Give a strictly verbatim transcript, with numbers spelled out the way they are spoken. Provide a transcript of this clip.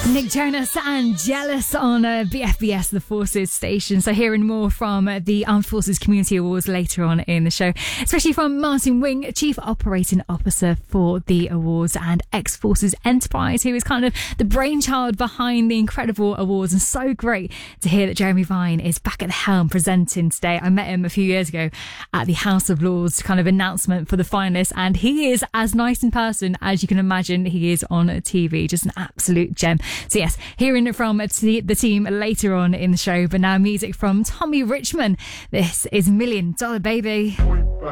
Nick Jonas and Jealous on uh, B F B S, the Forces station. So hearing more from uh, the Armed Forces Community Awards later on in the show, especially from Martin Wing, Chief Operating Officer for the awards, and Ex-Forces Enterprise, who is kind of the brainchild behind the incredible awards. And so great to hear that Jeremy Vine is back at the helm presenting today. I met him a few years ago at the House of Lords kind of announcement for the finalists, and he is as nice in person as you can imagine he is on T V. Just an absolute gem. So yes, hearing from the team later on in the show, but now music from Tommy Richman. This is Million Dollar Baby.